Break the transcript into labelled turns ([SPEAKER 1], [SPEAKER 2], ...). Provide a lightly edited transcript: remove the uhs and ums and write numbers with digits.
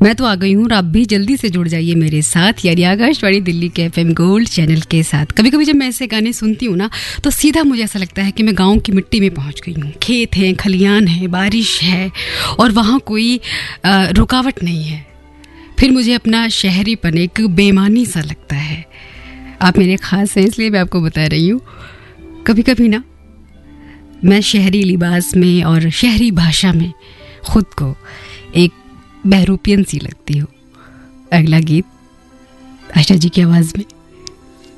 [SPEAKER 1] मैं तो आ गई हूँ और आप भी जल्दी से जुड़ जाइए मेरे साथ, यानी आकाशवाणी दिल्ली के FM गोल्ड चैनल के साथ। कभी कभी जब मैं ऐसे गाने सुनती हूँ ना तो सीधा मुझे ऐसा लगता है कि मैं गाँव की मिट्टी में पहुँच गई हूँ। खेत हैं, खलियान है, बारिश है और वहाँ कोई रुकावट नहीं है। फिर मुझे अपना शहरीपन एक बेमानी सा लगता है। आप मेरे ख़ास हैं इसलिए मैं आपको बता रही हूँ। कभी कभी ना मैं शहरी लिबास में और शहरी भाषा में खुद को एक बहरूपियन सी लगती हूँ। अगला गीत आशा जी की आवाज़ में।